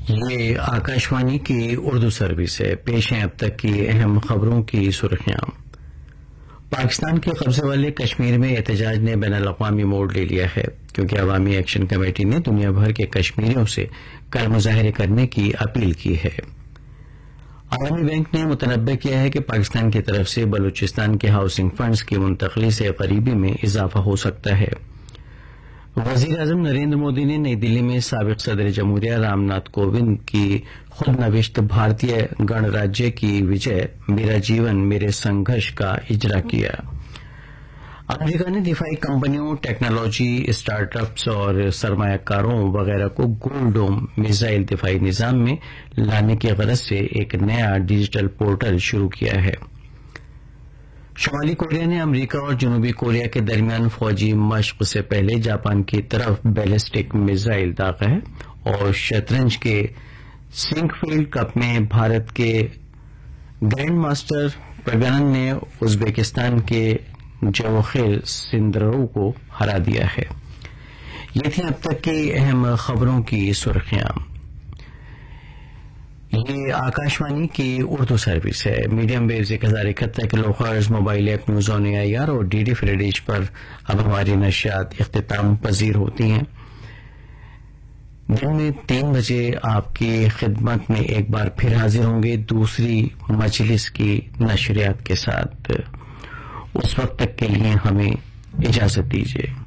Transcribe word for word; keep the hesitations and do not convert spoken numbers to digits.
یہ آکاشوانی کی اردو سروس ہے۔ پیش ہیں اب تک کی اہم خبروں کی سرخیاں۔ پاکستان کے قبضے والے کشمیر میں احتجاج نے بین الاقوامی موڑ لے لیا ہے کیونکہ عوامی ایکشن کمیٹی نے دنیا بھر کے کشمیریوں سے کل مظاہرے کرنے کی اپیل کی ہے۔ عالمی بینک نے متنبع کیا ہے کہ پاکستان کی طرف سے بلوچستان کے ہاؤسنگ فنڈز کی منتقلی سے قریبی میں اضافہ ہو سکتا ہے۔ وزیر اعظم نریندر مودی نے نئی دلی میں سابق صدر جمہوریہ رام ناتھ کووند کی خود نوشت بھارتیہ گن راجیہ کی وجے میرا جیون میرے سنگھرش کا اجرا کیا۔ امریکہ نے دفاعی کمپنیوں، ٹیکنالوجی اسٹارٹ اپس اور سرمایہ کاروں وغیرہ کو گولڈ ڈوم میزائل دفاعی نظام میں لانے کی غرض سے ایک نیا ڈیجیٹل پورٹل شروع کیا ہے۔ شمالی کوریا نے امریکہ اور جنوبی کوریا کے درمیان فوجی مشق سے پہلے جاپان کی طرف بیلسٹک میزائل داغا ہے اور شطرنج کے سنک فیلڈ کپ میں بھارت کے گرینڈ ماسٹر پرگنن نے ازبکستان کے جوخیر سندرو کو ہرا دیا ہے۔ یہ تھی اب تک کی اہم خبروں کی سرخیاں۔ یہ آکاشوانی کی اردو سروس ہے۔ میڈیم ویوز ایک ہزار اکہتر کلو hertz mobile app news on a I R اور ڈی ڈی فری ڈیش پر اب ہماری نشریات اختتام پذیر ہوتی ہیں۔ دن میں تین بجے آپ کی خدمت میں ایک بار پھر حاضر ہوں گے دوسری مجلس کی نشریات کے ساتھ۔ اس وقت تک کے لیے ہمیں اجازت دیجیے۔